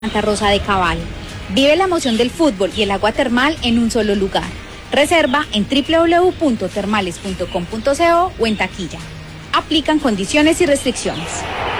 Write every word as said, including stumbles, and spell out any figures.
Santa Rosa de Cabal. Vive la emoción del fútbol y el agua termal en un solo lugar. Reserva en doble u doble u doble u punto termales punto com punto co o en taquilla. Aplican condiciones y restricciones.